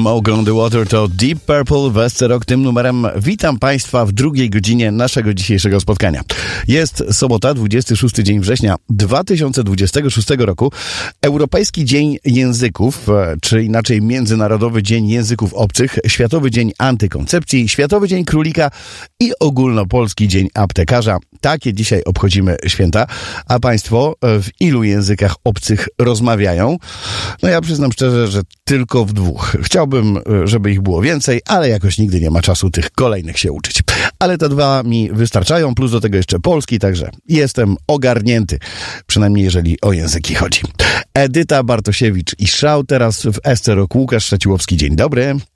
Smoke on the Water to Deep Purple w SC Rock. Tym numerem witam Państwa w drugiej godzinie naszego dzisiejszego spotkania. Jest sobota, 26 dzień września 2026 roku. Europejski Dzień Języków, czy inaczej Międzynarodowy Dzień Języków Obcych, Światowy Dzień Antykoncepcji, Światowy Dzień Królika i Ogólnopolski Dzień Aptekarza. Takie dzisiaj obchodzimy święta. A Państwo w ilu językach obcych rozmawiają? No ja przyznam szczerze, że tylko w dwóch. Chciałbym, żeby ich było więcej, ale jakoś nigdy nie ma czasu tych kolejnych się uczyć. Ale te dwa mi wystarczają, plus do tego jeszcze polski, także jestem ogarnięty, przynajmniej jeżeli o języki chodzi. Edyta Bartosiewicz i Szał, teraz w SC Rock Łukasz Szaciłowski. Dzień dobry.